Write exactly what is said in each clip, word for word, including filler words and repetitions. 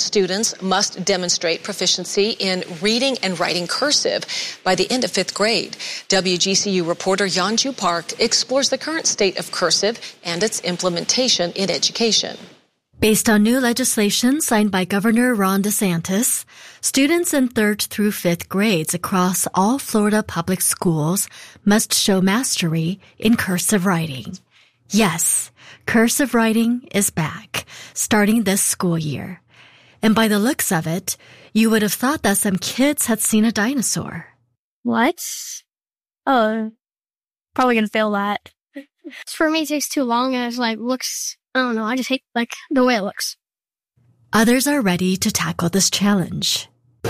students must demonstrate proficiency in reading and writing cursive by the end of fifth grade. W G C U reporter Yeonju Park explores the current state of cursive and its implementation in education. Based on new legislation signed by Governor Ron DeSantis, students in third through fifth grades across all Florida public schools must show mastery in cursive writing. Yes, cursive writing is back, starting this school year. And by the looks of it, you would have thought that some kids had seen a dinosaur. What? Oh, probably gonna fail that. For me, it takes too long and it's like, looks... I don't know, I just hate, like, the way it looks. Others are ready to tackle this challenge.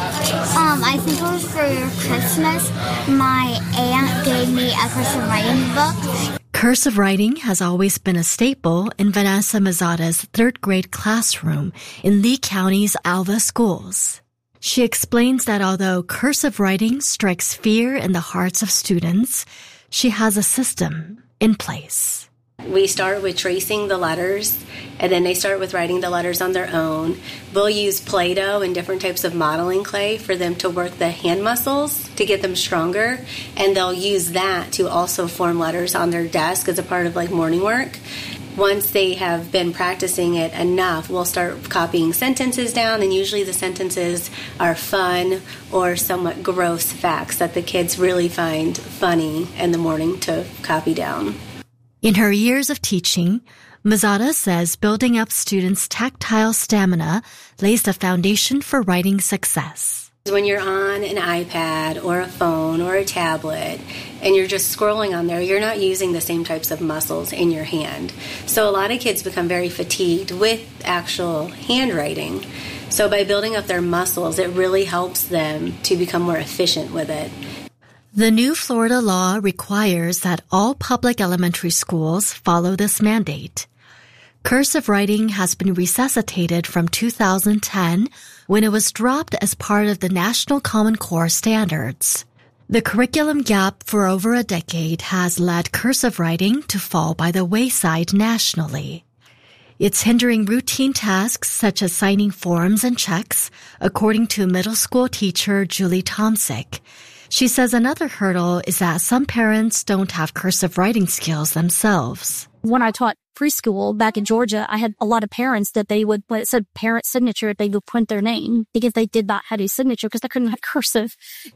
Um, I think it was for Christmas. My aunt gave me a cursive writing book. Cursive writing has always been a staple in Vanessa Mazada's third grade classroom in Lee County's Alva schools. She explains that although cursive writing strikes fear in the hearts of students, she has a system in place. We start with tracing the letters, and then they start with writing the letters on their own. We'll use Play-Doh and different types of modeling clay for them to work the hand muscles to get them stronger, and they'll use that to also form letters on their desk as a part of like morning work. Once they have been practicing it enough, we'll start copying sentences down, and usually the sentences are fun or somewhat gross facts that the kids really find funny in the morning to copy down. In her years of teaching, Mazada says building up students' tactile stamina lays the foundation for writing success. When you're on an iPad or a phone or a tablet and you're just scrolling on there, you're not using the same types of muscles in your hand. So a lot of kids become very fatigued with actual handwriting. So by building up their muscles, it really helps them to become more efficient with it. The new Florida law requires that all public elementary schools follow this mandate. Cursive writing has been resuscitated from two thousand ten when it was dropped as part of the National Common Core standards. The curriculum gap for over a decade has led cursive writing to fall by the wayside nationally. It's hindering routine tasks such as signing forms and checks, according to middle school teacher Julie Tomsick. She says another hurdle is that some parents don't have cursive writing skills themselves. When I taught preschool back in Georgia, I had a lot of parents that they would, when it said parent signature, they would print their name because they did not have a signature because they couldn't have cursive.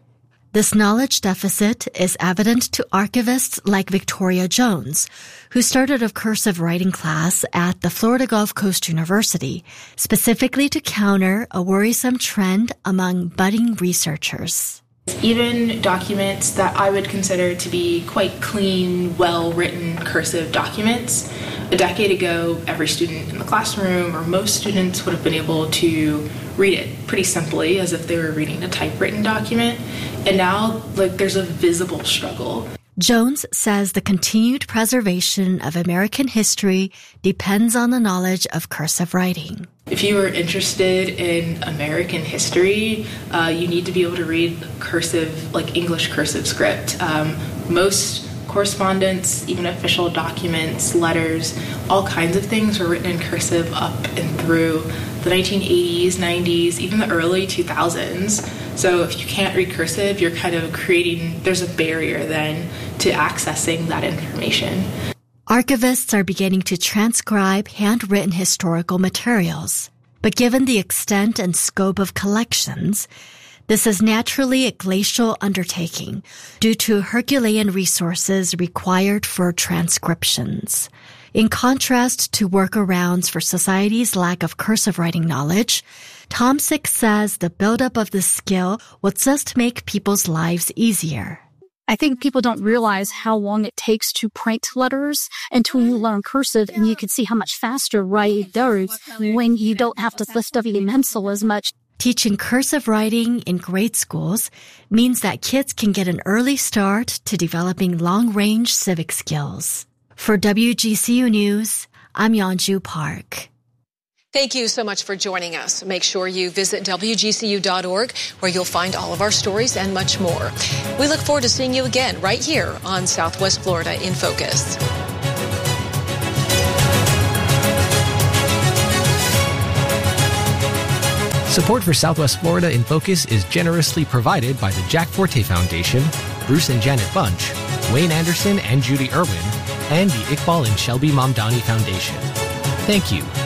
This knowledge deficit is evident to archivists like Victoria Jones, who started a cursive writing class at the Florida Gulf Coast University, specifically to counter a worrisome trend among budding researchers. Even documents that I would consider to be quite clean, well-written cursive documents, a decade ago, every student in the classroom or most students would have been able to read it pretty simply as if they were reading a typewritten document. And now, like, there's a visible struggle. Jones says the continued preservation of American history depends on the knowledge of cursive writing. If you are interested in American history, uh, you need to be able to read cursive, like English cursive script. Um, most correspondence, even official documents, letters, all kinds of things were written in cursive up and through the nineteen eighties, nineties, even the early two thousands. So if you can't read cursive, you're kind of creating, there's a barrier then to accessing that information. Archivists are beginning to transcribe handwritten historical materials, but given the extent and scope of collections, this is naturally a glacial undertaking due to Herculean resources required for transcriptions. In contrast to workarounds for society's lack of cursive writing knowledge, Tomsick says the buildup of this skill will just make people's lives easier. I think people don't realize how long it takes to print letters until you learn cursive, and you can see how much faster writing goes when you don't have to lift up your pencil as much. Teaching cursive writing in grade schools means that kids can get an early start to developing long-range civic skills. For W G C U News, I'm Yeonju Park. Thank you so much for joining us. Make sure you visit W G C U dot org, where you'll find all of our stories and much more. We look forward to seeing you again right here on Southwest Florida in Focus. Support for Southwest Florida in Focus is generously provided by the Jack Forte Foundation, Bruce and Janet Bunch, Wayne Anderson and Judy Irwin, and the Iqbal and Shelby Mamdani Foundation. Thank you.